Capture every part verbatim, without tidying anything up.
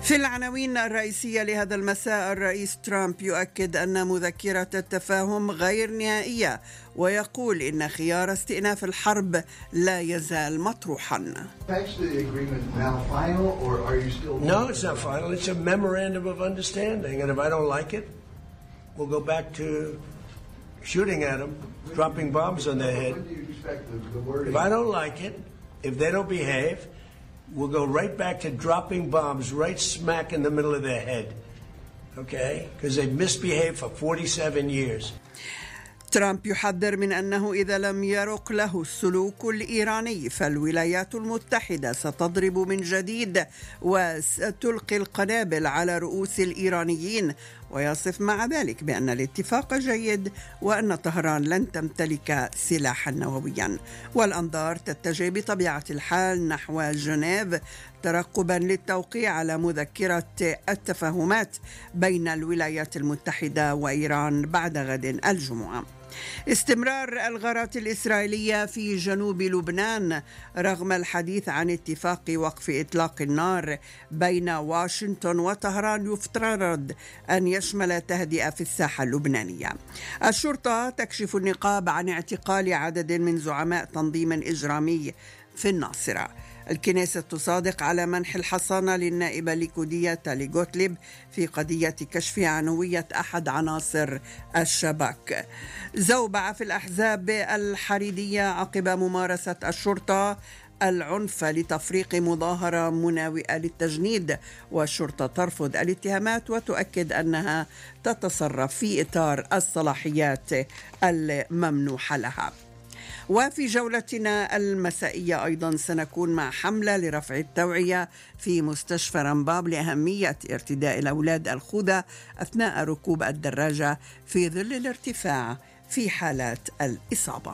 في العناوين الرئيسية لهذا المساء، الرئيس ترامب يؤكد أن مذكرة التفاهم غير نهائية ويقول إن خيار استئناف الحرب لا يزال مطروحا. No, it's not final. It's a memorandum of understanding. And if I don't like it, we'll go back to shooting at them, dropping bombs on their head. If I don't like it, if they don't behave, we'll go right back to dropping bombs right smack in the middle of their head. Okay? Because they've misbehaved for forty-seven years. ترامب يحذر من أنه إذا لم يرق له السلوك الإيراني فالولايات المتحدة ستضرب من جديد وستلقي القنابل على رؤوس الإيرانيين، ويصف مع ذلك بأن الاتفاق جيد وأن طهران لن تمتلك سلاحا نوويا. والأنظار تتجه بطبيعة الحال نحو جنيف ترقبا للتوقيع على مذكرة التفاهمات بين الولايات المتحدة وإيران بعد غد الجمعة. استمرار الغارات الإسرائيلية في جنوب لبنان رغم الحديث عن اتفاق وقف إطلاق النار بين واشنطن وطهران يفترض أن يشمل تهدئة في الساحة اللبنانية. الشرطة تكشف النقاب عن اعتقال عدد من زعماء تنظيم إجرامي في الناصرة. الكنيسة تصادق على منح الحصانة للنائبة الليكودية تالي غوتليب في قضية كشف عن هوية أحد عناصر الشباك. زوبعة في الأحزاب الحريدية عقب ممارسة الشرطة العنف لتفريق مظاهرة مناوئة للتجنيد، والشرطة ترفض الاتهامات وتؤكد أنها تتصرف في إطار الصلاحيات الممنوحة لها. وفي جولتنا المسائية أيضا سنكون مع حملة لرفع التوعية في مستشفى رمباب لأهمية ارتداء الأولاد الخوذة أثناء ركوب الدراجة في ظل الارتفاع في حالات الإصابة.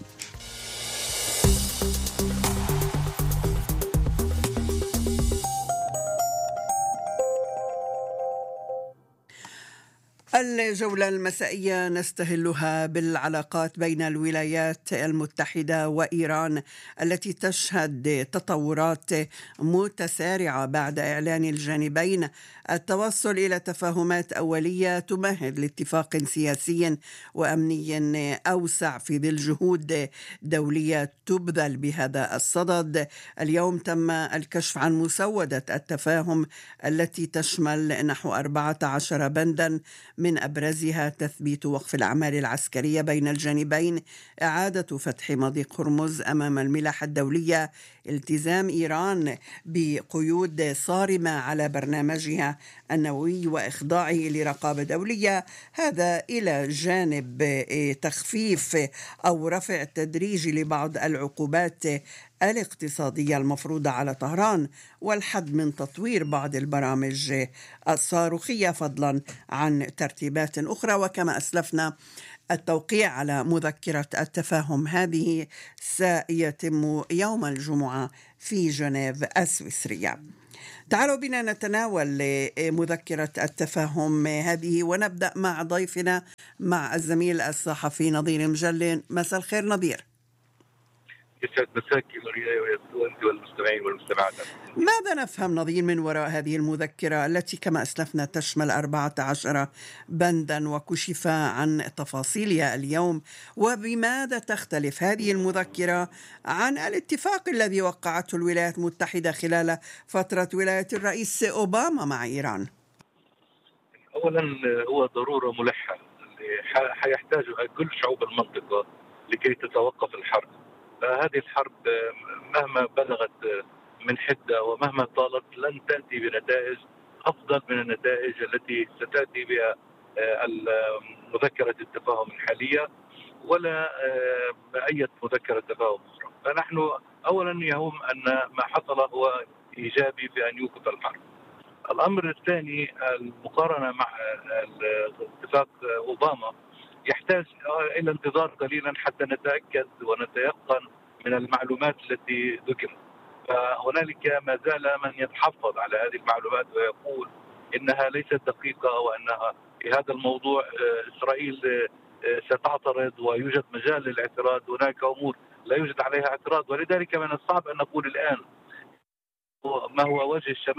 الجولة المسائية نستهلها بالعلاقات بين الولايات المتحدة وإيران التي تشهد تطورات متسارعة بعد إعلان الجانبين التوصل إلى تفاهمات أولية تمهد لاتفاق سياسي وأمني أوسع في ظل جهود دولية تبذل بهذا الصدد. اليوم تم الكشف عن مسودة التفاهم التي تشمل نحو أربعة عشر بندا، من أبرزها تثبيت وقف الأعمال العسكرية بين الجانبين، إعادة فتح مضيق هرمز أمام الملاحة الدولية، التزام إيران بقيود صارمة على برنامجها النووي وإخضاعه لرقابة دولية، هذا إلى جانب تخفيف أو رفع تدريجي لبعض العقوبات الاقتصادية المفروضة على طهران والحد من تطوير بعض البرامج الصاروخية فضلا عن ترتيبات أخرى. وكما أسلفنا التوقيع على مذكرة التفاهم هذه سيتم يوم الجمعة في جنيف السويسرية. تعالوا بنا نتناول مذكرة التفاهم هذه ونبدأ مع ضيفنا مع الزميل الصحفي نظير مجلن. مساء الخير نظير. يسعد مساك مريا وانت والمستمعين والمستمعات. ماذا نفهم نظير من وراء هذه المذكرة التي كما أسلفنا تشمل أربعة عشر بندا وكشف عن تفاصيلها اليوم، وبماذا تختلف هذه المذكرة عن الاتفاق الذي وقعته الولايات المتحدة خلال فترة ولاية الرئيس أوباما مع إيران؟ أولا هو ضرورة ملحة حيحتاجها كل شعوب المنطقة لكي تتوقف الحرب. هذه الحرب مهما بلغت من حدة ومهما طالت لن تأتي بنتائج أفضل من النتائج التي ستأتي بها مذكرة التفاهم الحالية ولا أي مذكرة تفاهم أخرى. فنحن أولا يهم أن ما حصل هو إيجابي في أن يوقف الحرب. الأمر الثاني المقارنة مع اتفاق أوباما يحتاج إلى انتظار قليلا حتى نتأكد ونتيقن من المعلومات التي ذكرت. فهنالك ما زال من يتحفظ على هذه المعلومات ويقول إنها ليست دقيقة وأنها في هذا الموضوع إسرائيل ستعترض ويوجد مجال للاعتراض. هناك أمور لا يوجد عليها اعتراض، ولذلك من الصعب أن نقول الآن ما هو وجه الشبه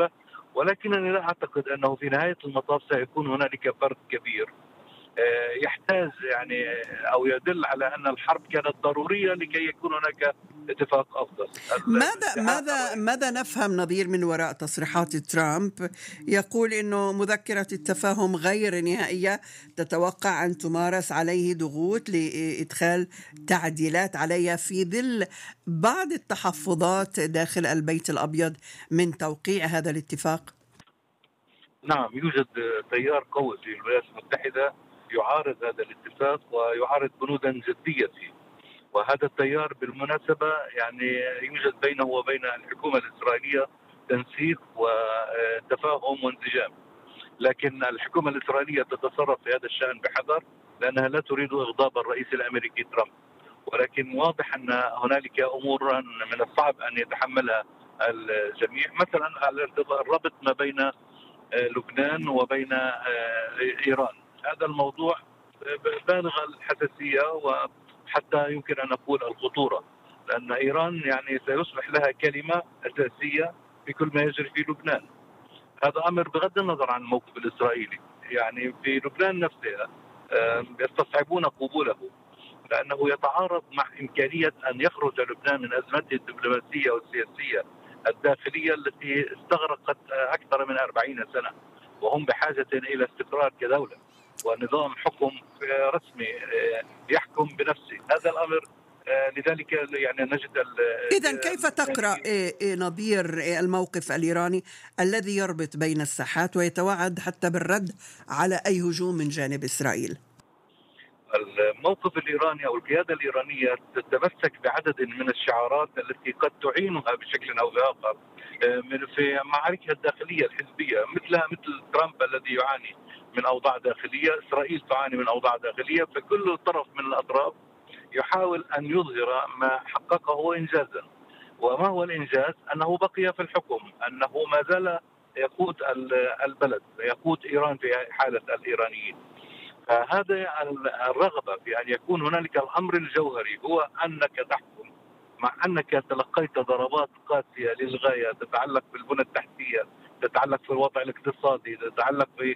ولكنني لا أعتقد أنه في نهاية المطاف سيكون هنالك فرق كبير يحتاج يعني أو يدل على أن الحرب كانت ضرورية لكي يكون هناك اتفاق أفضل. ماذا ماذا ماذا نفهم نظير من وراء تصريحات ترامب؟ يقول إنه مذكرة التفاهم غير نهائية، تتوقع أن تمارس عليه ضغوط لإدخال تعديلات عليها في ظل بعض التحفظات داخل البيت الأبيض من توقيع هذا الاتفاق. نعم، يوجد تيار قوي في الولايات المتحدة يعارض هذا الاتفاق ويعارض بنودا جدية فيه، وهذا التيار بالمناسبة يعني يوجد بينه وبين الحكومة الإسرائيلية تنسيق وتفاهم وانسجام، لكن الحكومة الإسرائيلية تتصرف في هذا الشأن بحذر لأنها لا تريد إغضاب الرئيس الأمريكي ترامب، ولكن واضح أن هنالك أمور من الصعب أن يتحملها الجميع، مثلا الربط ما بين لبنان وبين إيران. هذا الموضوع بالغ الحساسية وحتى يمكن أن نقول الخطورة، لأن إيران يعني سيصبح لها كلمة أساسية في كل ما يجري في لبنان. هذا أمر بغض النظر عن الموقف الإسرائيلي، يعني في لبنان نفسها يستصعبون قبوله لأنه يتعارض مع إمكانية أن يخرج لبنان من أزمته الدبلوماسية والسياسية الداخلية التي استغرقت أكثر من أربعين سنة، وهم بحاجة إلى استقرار كدولة ونظام حكم رسمي يحكم بنفسه. هذا الأمر لذلك يعني نجد. إذن كيف تقرأ نظير الموقف الإيراني الذي يربط بين الساحات ويتوعد حتى بالرد على أي هجوم من جانب إسرائيل؟ الموقف الإيراني أو القيادة الإيرانية تتمسك بعدد من الشعارات التي قد تعينها بشكل أو بآخر في معاركها الداخلية الحزبية، مثلها مثل ترامب الذي يعاني من أوضاع داخلية، إسرائيل تعاني من أوضاع داخلية، فكل طرف من الأطراف يحاول أن يظهر ما حققه إنجازا. وما هو الإنجاز؟ أنه بقي في الحكم، أنه ما زال يقود البلد، يقود إيران في حالة الإيرانيين. فهذا الرغبة في أن يكون هنالك الأمر الجوهري هو أنك تحكم، مع أنك تلقيت ضربات قاسية للغاية تتعلق بالبنى التحتية، تتعلق في الوضع الاقتصادي، تتعلق في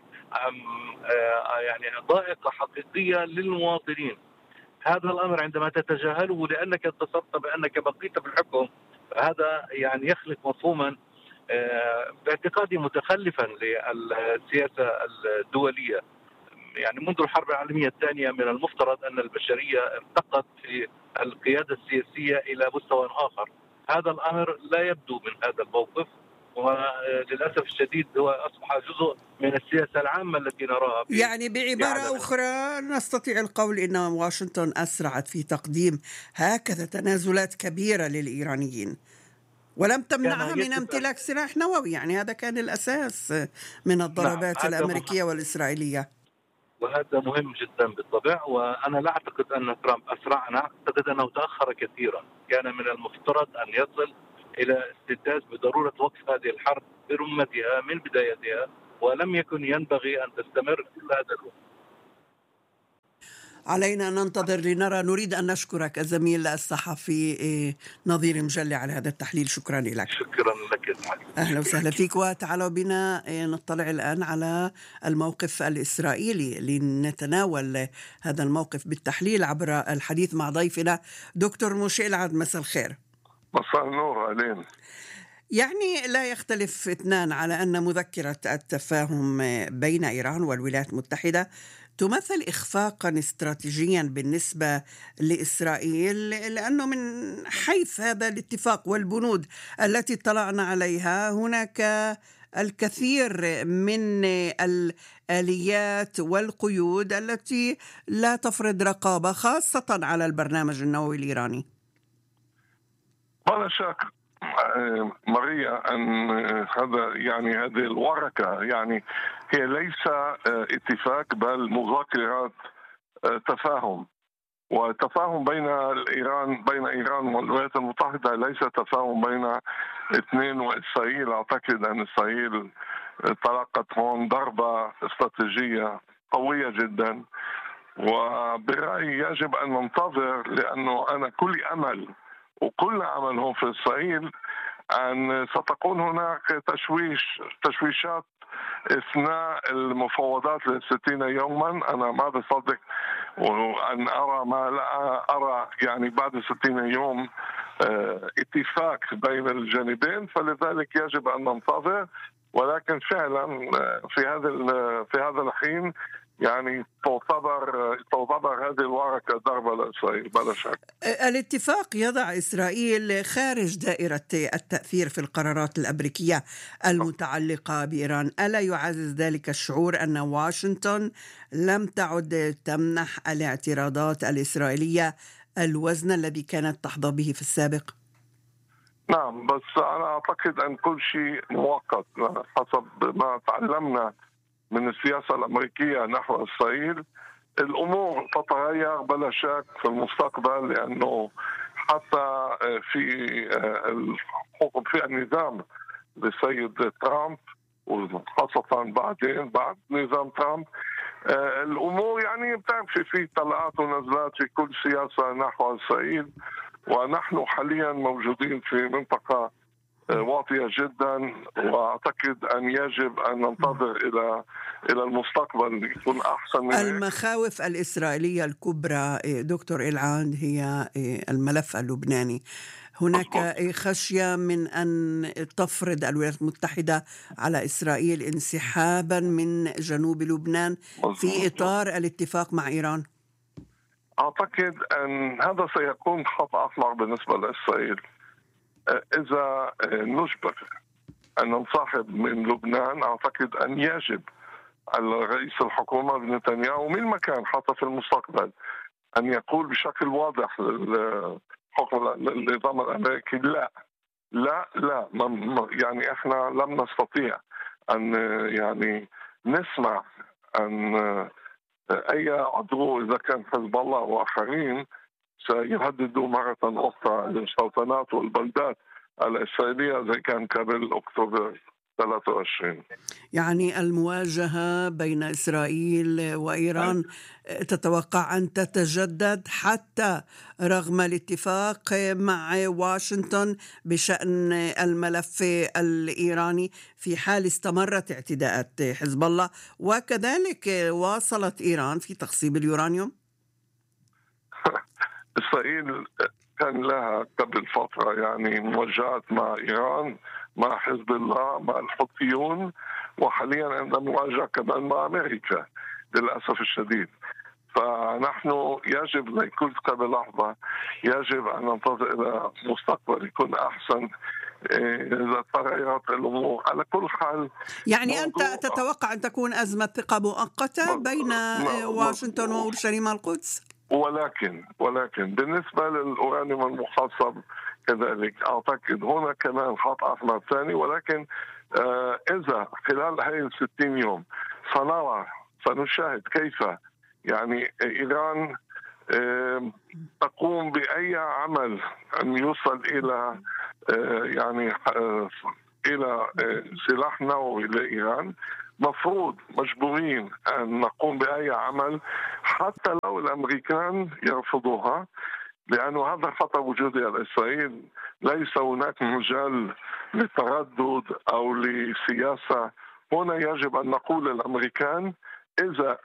يعني ضائقة حقيقية للمواطنين. هذا الأمر عندما تتجاهله لأنك اتصلت بأنك بقيت في الحكم، هذا يعني يخلق مفهوما باعتقادي متخلفا للسياسة الدولية. يعني منذ الحرب العالمية الثانية من المفترض أن البشرية ارتقت في القيادة السياسية إلى مستوى آخر. هذا الأمر لا يبدو من هذا الموقف، وللأسف الشديد هو أصبح جزء من السياسة العامة التي نراها. يعني بعبارة أخرى نستطيع القول إن واشنطن أسرعت في تقديم هكذا تنازلات كبيرة للإيرانيين ولم تمنعها من امتلاك سلاح نووي. يعني هذا كان الأساس من الضربات نعم. الأمريكية والإسرائيلية، وهذا مهم جدا بالطبع. وأنا لا أعتقد أن ترامب أسرع، أنا أعتقد أنه تأخر كثيرا. كان من المفترض أن يصل إلى استنتاج بضرورة وقف هذه الحرب برمتها من بدايتها، ولم يكن ينبغي أن تستمر كل هذا الوقت. علينا أن ننتظر لنرى. نريد أن نشكرك الزميل الصحفي نظير مجلي على هذا التحليل. شكرا لك. شكرا لك. أهلا وسهلا فيك. وتعالوا بنا نطلع الآن على الموقف الإسرائيلي لنتناول هذا الموقف بالتحليل عبر الحديث مع ضيفنا دكتور موشي العد. مساء الخير. مساء النور علينا. يعني لا يختلف اثنان على أن مذكرة التفاهم بين إيران والولايات المتحدة تمثل إخفاقا استراتيجيا بالنسبة لإسرائيل، لأنه من حيث هذا الاتفاق والبنود التي اطلعنا عليها هناك الكثير من الآليات والقيود التي لا تفرض رقابة خاصة على البرنامج النووي الإيراني. ولا شك ماريا أن هذا يعني هذه الورقة يعني هي ليس اتفاق بل مذكرات تفاهم، وتفاهم بين إيران بين إيران والولايات المتحدة ليس تفاهم بين اثنين وإسرائيل. أعتقد أن إسرائيل تلقت هون ضربة استراتيجية قوية جدا، وبرأيي يجب أن ننتظر، لأنه أنا كل أمل وكل عمل هون في إسرائيل أن ستكون هناك تشويش تشويشات اثناء المفاوضات للستين يوما. انا ما بصدق وان ارى ما لا ارى يعني بعد ستين يوم اتفاق بين الجانبين، فلذلك يجب ان ننتظر. ولكن فعلا في هذا في هذا الحين يعني تعتبر تعتبر هذه الورقة ضربة لإسرائيل بلا شك. الاتفاق يضع إسرائيل خارج دائرة التأثير في القرارات الأمريكية المتعلقة بإيران. ألا يعزز ذلك الشعور أن واشنطن لم تعد تمنح الاعتراضات الإسرائيلية الوزن الذي كانت تحظى به في السابق؟ نعم، بس أنا أعتقد أن كل شيء مؤقت حسب ما تعلمنا من السياسة الأمريكية نحو إسرائيل. الأمور تتغير بلا شك في المستقبل، لأنه حتى في الحكم في النظام للسيد ترامب وخاصة بعدين بعد نظام ترامب الأمور يعني بتعرف في طلعات ونزلات في كل سياسة نحو إسرائيل. ونحن حاليا موجودين في منطقة واطية جدا، واعتقد ان يجب ان ننتظر الى الى المستقبل يكون احسن من المخاوف الاسرائيليه الكبرى دكتور إلعاد هي الملف اللبناني. هناك خشيه من ان تفرض الولايات المتحده على اسرائيل انسحابا من جنوب لبنان في اطار الاتفاق مع ايران. اعتقد ان هذا سيكون خط احمر بالنسبه لاسرائيل إذا نجبر أن ننسحب من لبنان. أعتقد أن يجب على رئيس الحكومة نتنياهو من مكان حتى في المستقبل أن يقول بشكل واضح للحكم النظام الأمريكي لا لا لا يعني إحنا لم نستطيع أن يعني نسمع أن أي عضو إذا كان حزب الله وآخرين سيهددوا مرة أخرى المستوطنات والبلدات الإسرائيلية زي كان قبل أكتوبر ثلاثة وعشرين. يعني المواجهة بين إسرائيل وإيران تتوقع أن تتجدد حتى رغم الاتفاق مع واشنطن بشأن الملف الإيراني في حال استمرت اعتداءات حزب الله، وكذلك واصلت إيران في تخصيب اليورانيوم؟ إسرائيل كان لها قبل فترة يعني مواجهات مع إيران مع حزب الله مع الحوثيون، وحاليا عندنا مواجهة كمان مع أمريكا للأسف الشديد. فنحن يجب لكل قبل لحظة يجب أن ننتظر إلى مستقبل يكون أحسن إذا تغيرت الأمور. على كل حال يعني أنت تتوقع أن تكون أزمة ثقة مؤقتة بين واشنطن وأورشليم القدس؟ ولكن ولكن بالنسبة للأورانيوم المخصب كذلك أعتقد هنا كمان خط أحمر ثاني. ولكن آه إذا خلال هاي الستين يوم سنرى سنشاهد كيف يعني إيران آه تقوم بأي عمل أن يوصل إلى آه يعني آه إلى آه سلاح نووي لإيران، مفروض مجبورين أن نقوم بأي عمل حتى لو الأمريكان يرفضوها، لأنه هذا خطر وجودي على إسرائيل. ليس هناك مجال للتردد أو لسياسة. هنا يجب أن نقول للأمريكان إذا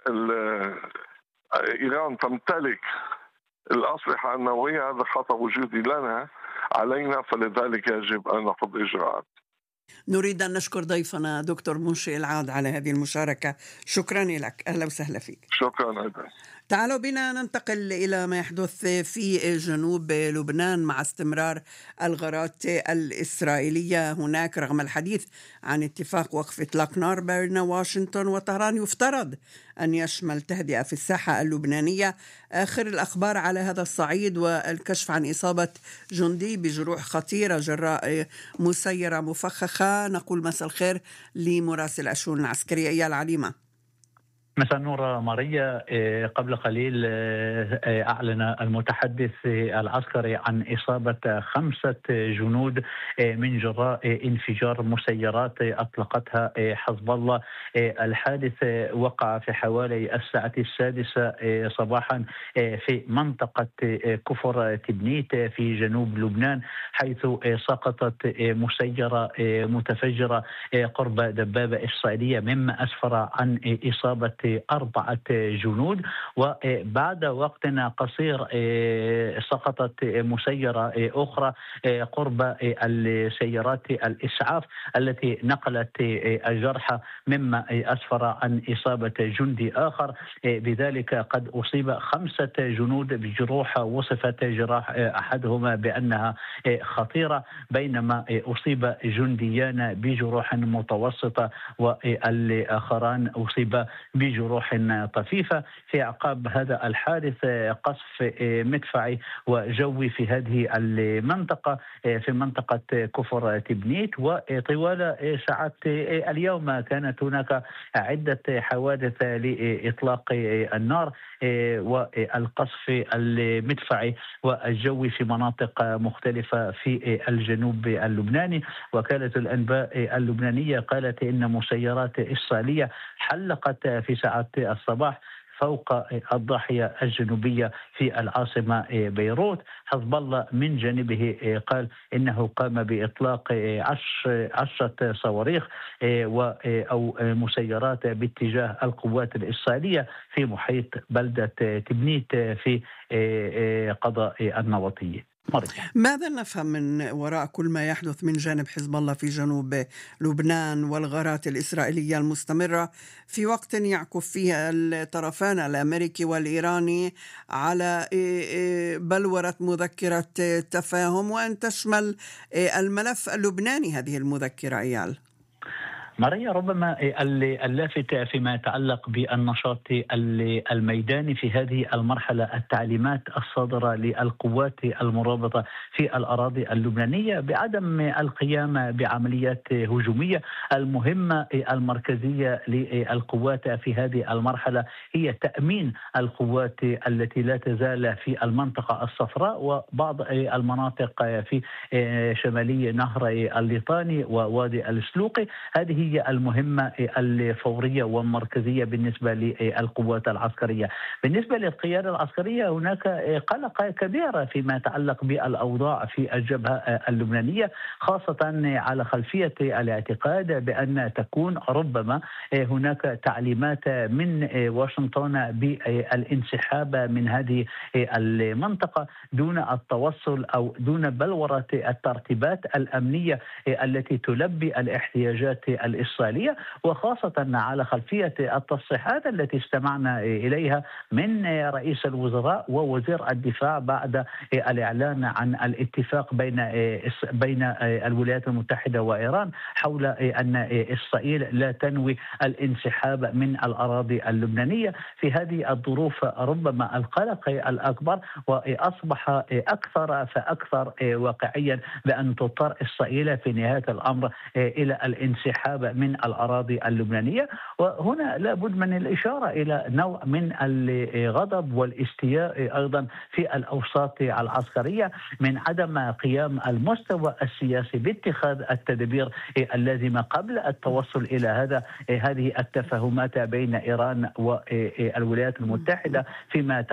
إيران تمتلك الأسلحة النووية هذا خطر وجودي لنا علينا، فلذلك يجب أن نأخذ إجراءات. نريد أن نشكر ضيفنا دكتور منشي إلعاد على هذه المشاركة. شكرا لك، أهلا وسهلا فيك. شكرا أيضا. تعالوا بنا ننتقل إلى ما يحدث في جنوب لبنان مع استمرار الغارات الإسرائيلية هناك رغم الحديث عن اتفاق وقف إطلاق نار بين واشنطن وطهران يفترض أن يشمل تهدئة في الساحة اللبنانية. آخر الأخبار على هذا الصعيد والكشف عن إصابة جندي بجروح خطيرة جراء مسيرة مفخخة. نقول مساء الخير لمراسل الشؤون العسكرية إيال عليمة. مساء النور ماريا. قبل قليل أعلن المتحدث العسكري عن إصابة خمسة جنود من جراء انفجار مسيرات أطلقتها حزب الله. الحادث وقع في حوالي الساعة السادسة صباحا في منطقة كفر تبنيت في جنوب لبنان، حيث سقطت مسيرة متفجرة قرب دبابة إسرائيلية، مما أسفر عن إصابة أربعة جنود. وبعد وقت قصير سقطت مسيرة أخرى قرب السيارات الإسعاف التي نقلت الجرحى، مما أسفر عن إصابة جندي آخر. بذلك قد أصيب خمسة جنود بجروح وصفت جراح أحدهما بأنها خطيرة، بينما أصيب جنديان بجروح متوسطة والآخران أصيب بجروح طفيفة. في أعقاب هذا الحادث قصف مدفعي وجوي في هذه المنطقة، في منطقة كفر تبنيت. وطوال ساعات اليوم كانت هناك عدة حوادث لإطلاق النار والقصف المدفعي والجوي في مناطق مختلفة في الجنوب اللبناني. وكالة الأنباء اللبنانية قالت إن مسيرات إسرائيلية حلقت في ساعات الصباح فوق الضاحية الجنوبية في العاصمة بيروت. حزب الله من جانبه قال إنه قام بإطلاق عشرة صواريخ أو مسيرات باتجاه القوات الإسرائيلية في محيط بلدة تبنيت في قضاء النواطية. ماذا نفهم من وراء كل ما يحدث من جانب حزب الله في جنوب لبنان والغارات الإسرائيلية المستمرة في وقت يعكف فيه الطرفان الأمريكي والإيراني على بلورة مذكرة تفاهم، وأن تشمل الملف اللبناني هذه المذكرة؟ إيال ماريا، ربما اللافت فيما يتعلق بالنشاط الميداني في هذه المرحلة التعليمات الصادرة للقوات المرابطة في الأراضي اللبنانية بعدم القيام بعمليات هجومية. المهمة المركزية للقوات في هذه المرحلة هي تأمين القوات التي لا تزال في المنطقة الصفراء وبعض المناطق في شمالي نهر الليطاني ووادي السلوقي. هذه هي المهمة الفورية والمركزية بالنسبة للقوات العسكرية. بالنسبة للقيادة العسكرية هناك قلق كبير فيما يتعلق بالأوضاع في الجبهة اللبنانية، خاصة على خلفية الاعتقاد بأن تكون ربما هناك تعليمات من واشنطن بالانسحاب من هذه المنطقة دون التوصل أو دون بلورة الترتيبات الأمنية التي تلبي الاحتياجات الإسرائيلية، وخاصة على خلفية التصريحات التي استمعنا إليها من رئيس الوزراء ووزير الدفاع بعد الإعلان عن الاتفاق بين بين الولايات المتحدة وإيران حول أن إسرائيل لا تنوي الانسحاب من الأراضي اللبنانية. في هذه الظروف ربما القلق الأكبر وأصبح أكثر فأكثر واقعيا بأن تضطر إسرائيل في نهاية الأمر إلى الانسحاب من الأراضي اللبنانية. وهنا لابد من الإشارة إلى نوع من الغضب والاستياء أيضا في الأوساط العسكرية من عدم قيام المستوى السياسي باتخاذ التدابير اللازمة قبل التوصل إلى هذا هذه التفاهمات بين إيران والولايات المتحدة فيما